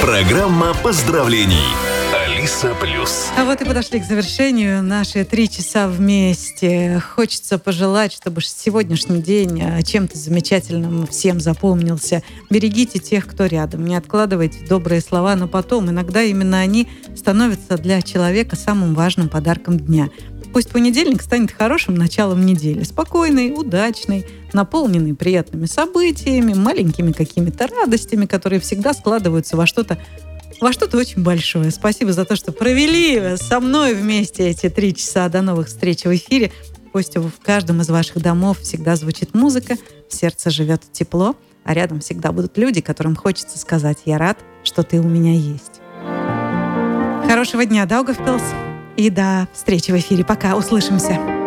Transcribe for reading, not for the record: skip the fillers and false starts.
Программа поздравлений. Алиса Плюс. А вот и подошли к завершению наши 3 часа вместе. Хочется пожелать, чтобы сегодняшний день чем-то замечательным всем запомнился. Берегите тех, кто рядом. Не откладывайте добрые слова на потом. Иногда именно они становятся для человека самым важным подарком дня. Пусть понедельник станет хорошим началом недели. Спокойный, удачный, наполненный приятными событиями, маленькими какими-то радостями, которые всегда складываются во что-то очень большое. Спасибо за то, что провели со мной вместе эти 3 часа. До новых встреч в эфире. Пусть в каждом из ваших домов всегда звучит музыка, в сердце живет тепло, а рядом всегда будут люди, которым хочется сказать: «Я рад, что ты у меня есть». Хорошего дня, Даугавпилс. И до встречи в эфире. Пока, услышимся.